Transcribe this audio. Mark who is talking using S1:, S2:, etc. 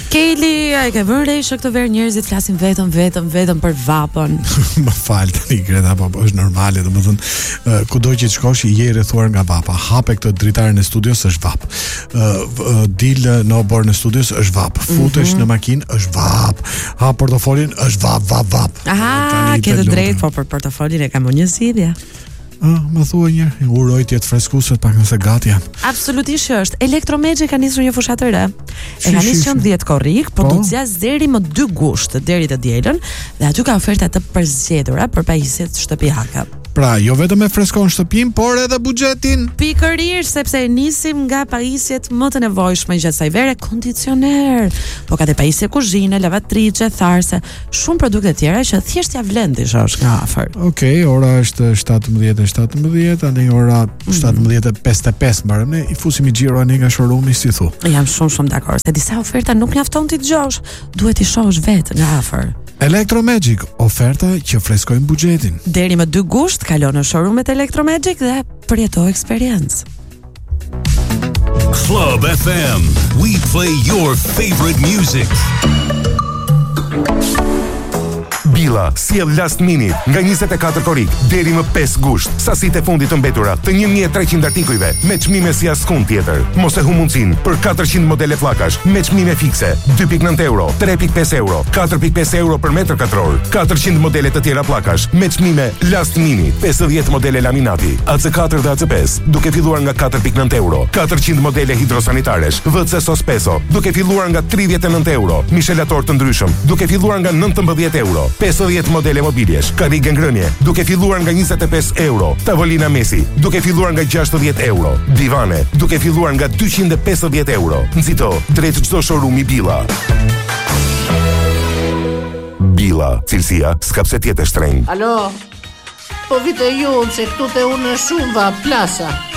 S1: Keli, e ke vënë resh këtë verë njerëzit flasin vetëm për vapën.
S2: Më fal tani Greta, po është normale, domethënë kudo që të shkosh i je rrethuar nga vapa. Hape këtë dritaren e studios është vap. Dil në obor në studios është vap. Futesh në makinë është vap. Hap portofolin është vap.
S1: Aha, ke të drejtë, po për portofolin e kam unë një zgjidhje.
S2: Më thua një, uroj të jetë freskuese pak nëse gati jam.
S1: Absolutisht që është. Electromagic ka nisur një fushatë të re. E ka nisur 10 korrik, por do të zgjas deri më 2 gusht deri të dielën dhe aty ka oferta të përzgjedhura për pajisjet shtëpiake.
S2: Pra, jo vetëm e freskon shtëpin, por edhe buxhetin.
S1: Pikërisht, sepse nisim nga pajisjet më të nevojshme gjatë kësaj vere, kondicioner, po ka dhe pajisje kuzhine, lavatriçe, tharse, shumë produkte tjera që thjesht ja vlen ti shosh nga afër.
S2: Okej, ora është 17:17, tani ora 17:55 mbarëm ne, I fusim I xhiro ne nga showroom-i si thu.
S1: Jam shumë dakord, se disa oferta nuk mjafton ti dëgjosh, duhet I shohësh vetë nga afër.
S2: Electromagic, oferta që freskojnë buxhetin.
S1: Deri më 2 gusht, kalo në showroom-et Electromagic dhe përjeto eksperiencë.
S3: Club FM, we play your favorite music.
S4: Billa sjell last minute nga 24 korrik deri më 5 gusht. Sasitë e fundit të mbetura të 1300 artikujve me çmime si askund tjetër. Mos e hu mundsinë për 400 modele pllakash me çmime fikse, 2.9 euro, 3.5 euro, 4.5 euro për metër katror. 400 modele të tjera pllakash me çmime last minute, 50 modele laminati, AC4 dhe AC5, duke filluar nga 4.9 euro. 400 modele hidrosanitaresh, WC Sospeso, duke filluar nga 39 euro. Mishelator të ndryshëm, duke filluar nga 19 euro. 50 modele mobiljesh, karrige ngrënie, duke filluar nga 25 euro. Tavolina mesi, duke filluar nga 60 euro. Divane, duke filluar nga 250 euro. Nxito drejt çdo showroom-i Billa. Billa, cilësia s'ka pse të jetë shtrenjtë.
S5: Alo, po vite ju se këtu te unë shumë va plasa.